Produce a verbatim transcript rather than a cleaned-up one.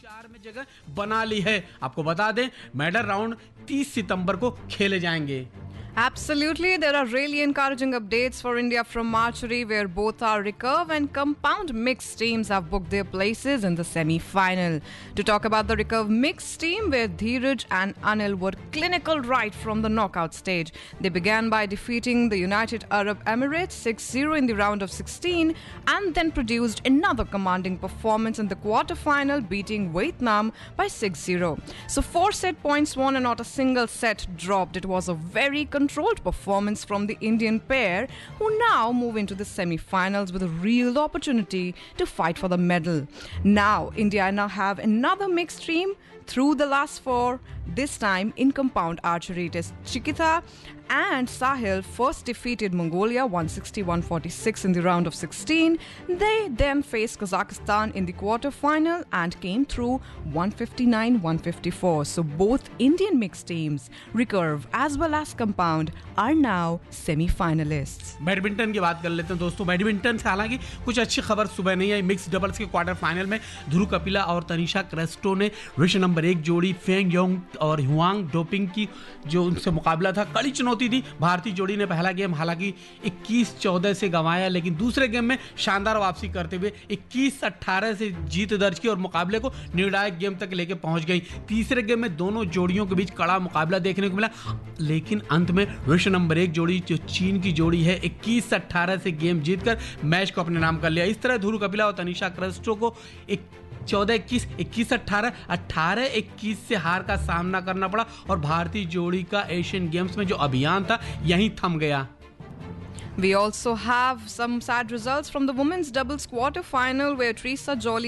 चार में जगह बना ली है। आपको बता दें मेडल राउंड तीस सितंबर को खेले जाएंगे। Absolutely, there are really encouraging updates for India from archery, where both our recurve and compound mixed teams have booked their places in the semi-final. To talk about the recurve mixed team, where Dheeraj and Anil were clinical right from the knockout stage. They began by defeating the United Arab Emirates six zero in the round of sixteen and then produced another commanding performance in the quarter-final, beating Vietnam by six zero. So four set points won and not a single set dropped. It was a very controlled performance from the Indian pair, who now move into the semi-finals with a real opportunity to fight for the medal. Now, India now have another mixed team through the last four, this time in compound archery. It is Chikita and Sahil first defeated Mongolia one sixty to one forty-six in the round of sixteen. They then faced Kazakhstan in the quarter-final and came through one fifty-nine to one fifty-four. So both Indian mixed teams, recurve as well as compound, are now semi-finalists. Badminton की बात कर लेते हैं दोस्तों। Badminton से हालांकि कुछ अच्छी खबर सुबह नहीं आई। मिक्स डबल्स के क्वार्टर फाइनल में ध्रुव कपिला और तनिषा क्रेस्टो ने विश्व नंबर एक जोड़ी फेंग योंग और हुआंग डोपिंग की जो उनसे मुकाबला था, कड़ी चुनौती थी। भारतीय जोड़ी ने पहला गेम हालांकि इक्कीस चौदह से गंवाया, लेकिन दूसरे गेम में शानदार वापसी करते हुए इक्कीस अठारह से जीत दर्ज की और मुकाबले को निर्णायक गेम तक लेकर पहुंच गई। तीसरे गेम में दोनों जोड़ियों के बीच कड़ा मुकाबला देखने को मिला, लेकिन अंत में विश्व नंबर एक जोड़ी जो चीन की जोड़ी है इक्कीस अठारह से गेम जीतकर मैच को अपने नाम कर लिया। इस तरह ध्रुव कपिला और तनिषा क्रेस्टो को एक चौदह इक्कीस, इक्कीस अठारह, अठारह इक्कीस से हार का सामना करना पड़ा और भारतीय जोड़ी का एशियन गेम्स में जो अभियान था यहीं थम गया। We also have some sad results from the women's doubles quarter final, where Teresa Jolie